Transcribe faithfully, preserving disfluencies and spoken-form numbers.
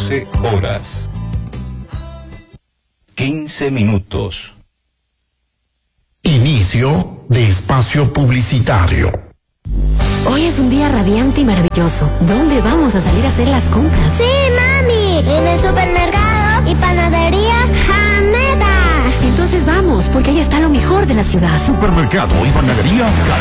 doce horas. quince minutos. Inicio de espacio publicitario. Hoy es un día radiante y maravilloso. ¿Dónde vamos a salir a hacer las compras? Sí, mami, en el supermercado y panadería Janeta. Entonces vamos, porque ahí está lo mejor de la ciudad. Supermercado y panadería